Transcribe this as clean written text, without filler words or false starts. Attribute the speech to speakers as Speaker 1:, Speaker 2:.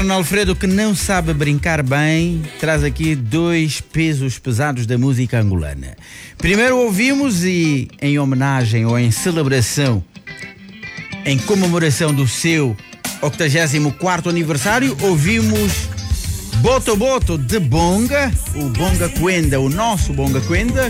Speaker 1: Stefano Alfredo, que não sabe brincar bem, traz aqui dois pesos pesados da música angolana. Primeiro ouvimos e em homenagem ou em celebração, em comemoração do seu 84º aniversário, ouvimos Boto Boto de Bonga, o Bonga Quenda, o nosso Bonga Quenda,